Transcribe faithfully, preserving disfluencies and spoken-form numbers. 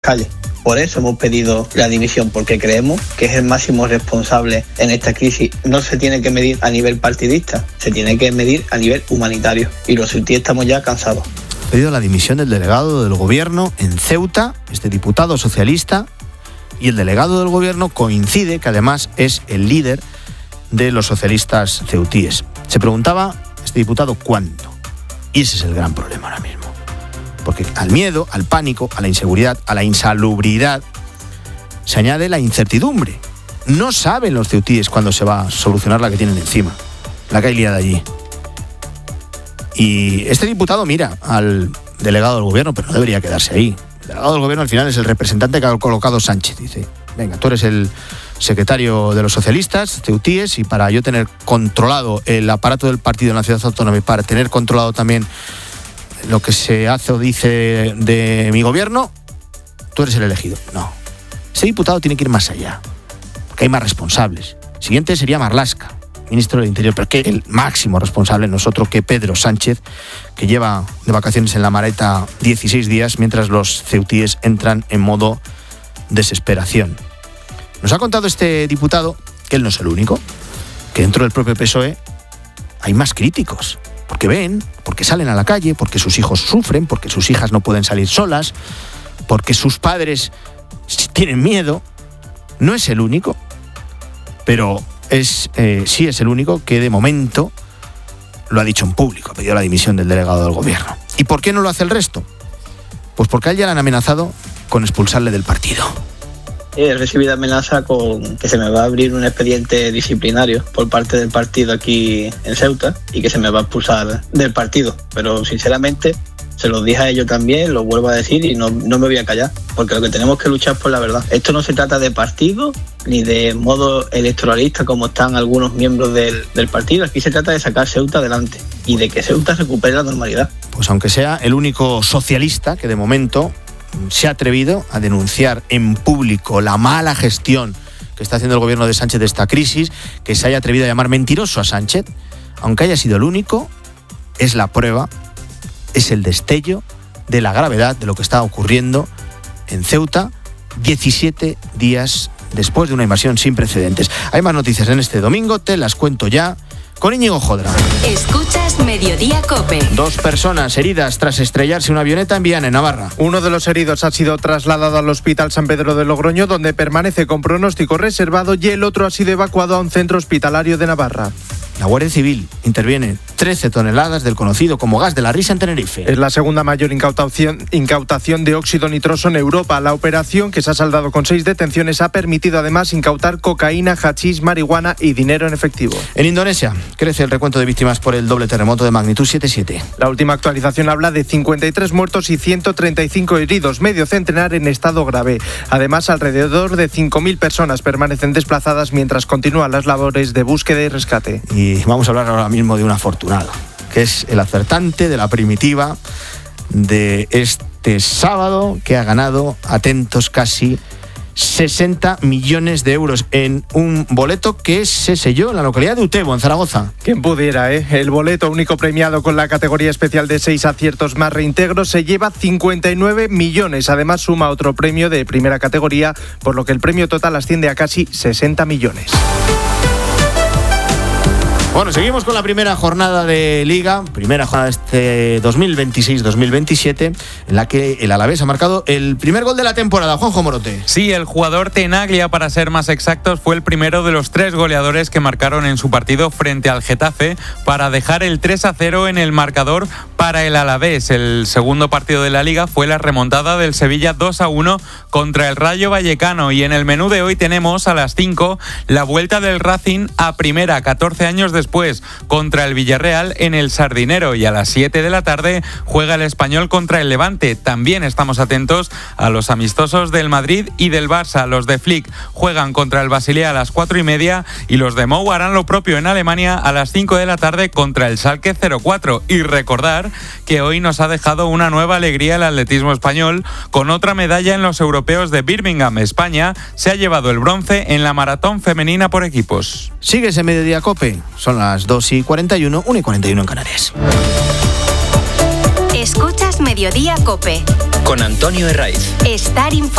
calles. Por eso hemos pedido la dimisión, porque creemos que es el máximo responsable en esta crisis. No se tiene que medir a nivel partidista, se tiene que medir a nivel humanitario. Y los ceutíes estamos ya cansados. Ha pedido la dimisión del delegado del gobierno en Ceuta, este diputado socialista, y el delegado del gobierno coincide que además es el líder de los socialistas ceutíes. Se preguntaba este diputado cuándo. Y ese es el gran problema ahora mismo. Porque al miedo, al pánico, a la inseguridad, a la insalubridad, se añade la incertidumbre. No saben los ceutíes cuándo se va a solucionar la que tienen encima, la que hay liada allí. Y este diputado mira al delegado del gobierno, pero no debería quedarse ahí. El delegado del gobierno al final es el representante que ha colocado Sánchez. Dice, venga, tú eres el secretario de los socialistas ceutíes y para yo tener controlado el aparato del partido en la ciudad autónoma y para tener controlado también lo que se hace o dice de mi gobierno, tú eres el elegido. No. Ese diputado tiene que ir más allá, porque hay más responsables. El siguiente sería Marlaska, ministro del Interior, pero que el máximo responsable no es otro que Pedro Sánchez, que lleva de vacaciones en la Mareta dieciséis días, mientras los ceutíes entran en modo desesperación. Nos ha contado este diputado que él no es el único, que dentro del propio P S O E hay más críticos. Porque ven, porque salen a la calle, porque sus hijos sufren, porque sus hijas no pueden salir solas, porque sus padres tienen miedo. No es el único, pero es eh, sí es el único que de momento lo ha dicho en público, ha pedido la dimisión del delegado del gobierno. ¿Y por qué no lo hace el resto? Pues porque a él ya le han amenazado con expulsarle del partido. He recibido amenaza con que se me va a abrir un expediente disciplinario por parte del partido aquí en Ceuta y que se me va a expulsar del partido. Pero sinceramente se los dije a ellos también, lo vuelvo a decir y no, no me voy a callar, porque lo que tenemos que luchar por la verdad. Esto no se trata de partido ni de modo electoralista como están algunos miembros del, del partido. Aquí se trata de sacar Ceuta adelante y de que Ceuta recupere la normalidad. Pues aunque sea el único socialista que de momento se ha atrevido a denunciar en público la mala gestión que está haciendo el gobierno de Sánchez de esta crisis, que se haya atrevido a llamar mentiroso a Sánchez, aunque haya sido el único, es la prueba, es el destello de la gravedad de lo que está ocurriendo en Ceuta diecisiete días después de una invasión sin precedentes. Hay más noticias en este domingo, te las cuento ya con Íñigo Jodra. Escuchas Mediodía COPE. Dos personas heridas tras estrellarse una avioneta en Viana, en Navarra. Uno de los heridos ha sido trasladado al Hospital San Pedro de Logroño, donde permanece con pronóstico reservado, y el otro ha sido evacuado a un centro hospitalario de Navarra. La Guardia Civil interviene trece toneladas del conocido como gas de la risa en Tenerife. Es la segunda mayor incautación, incautación de óxido nitroso en Europa. La operación, que se ha saldado con seis detenciones, ha permitido además incautar cocaína, hachís, marihuana y dinero en efectivo. En Indonesia crece el recuento de víctimas por el doble terremoto de magnitud siete coma siete. La última actualización habla de cincuenta y tres muertos y ciento treinta y cinco heridos, medio centenar en estado grave. Además, alrededor de cinco mil personas permanecen desplazadas mientras continúan las labores de búsqueda y rescate. Y Y vamos a hablar ahora mismo de un afortunado, que es el acertante de la primitiva de este sábado, que ha ganado, atentos, casi sesenta millones de euros en un boleto que se selló en la localidad de Utebo, en Zaragoza. Quien pudiera, ¿eh? El boleto único premiado con la categoría especial de seis aciertos más reintegros se lleva cincuenta y nueve millones. Además, suma otro premio de primera categoría, por lo que el premio total asciende a casi sesenta millones. Bueno, seguimos con la primera jornada de Liga, primera jornada de este dos mil veintiséis dos mil veintisiete, en la que el Alavés ha marcado el primer gol de la temporada. Juanjo Morote. Sí, el jugador Tenaglia, para ser más exactos, fue el primero de los tres goleadores que marcaron en su partido frente al Getafe para dejar el tres a cero en el marcador para el Alavés. El segundo partido de la Liga fue la remontada del Sevilla dos a uno contra el Rayo Vallecano, y en el menú de hoy tenemos a las cinco la vuelta del Racing a primera, catorce años después. Después contra el Villarreal en el Sardinero, y a las siete de la tarde juega el Español contra el Levante. También estamos atentos a los amistosos del Madrid y del Barça. Los de Flick juegan contra el Basilea a las cuatro y media y los de Mou harán lo propio en Alemania a las cinco de la tarde contra el Schalke cero cuatro. Y recordar que hoy nos ha dejado una nueva alegría el atletismo español con otra medalla en los europeos de Birmingham. España se ha llevado el bronce en la maratón femenina por equipos. Sigues en Mediodía COPE. Son las dos y cuarenta y uno, una y cuarenta y uno en Canarias. Escuchas Mediodía COPE. Con Antonio Herraiz. Estar informado.